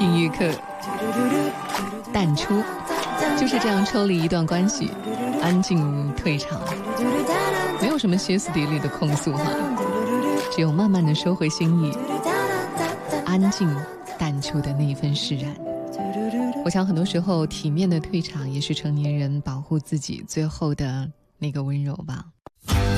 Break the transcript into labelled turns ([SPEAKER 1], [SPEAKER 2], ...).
[SPEAKER 1] 音乐课淡出，就是这样抽离一段关系，安静退场，没有什么歇斯底里的控诉哈，只有慢慢的收回心意，安静淡出的那一份释然。我想很多时候体面的退场也是成年人保护自己最后的那个温柔吧。